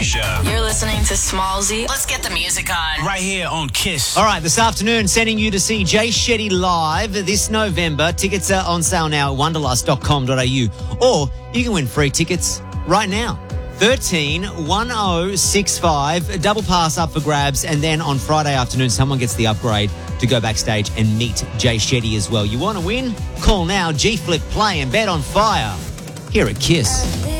Show. You're listening to Smallzy. Let's get the music on. Right here on Kiss. All right, this afternoon, sending you to see Jay Shetty live this November. Tickets are on sale now at wanderlust.com.au. Or you can win free tickets right now. 13-1065, double pass up for grabs, and then on Friday afternoon, someone gets the upgrade to go backstage and meet Jay Shetty as well. You want to win? Call now, G-Flip Play and Bet on Fire here at Kiss.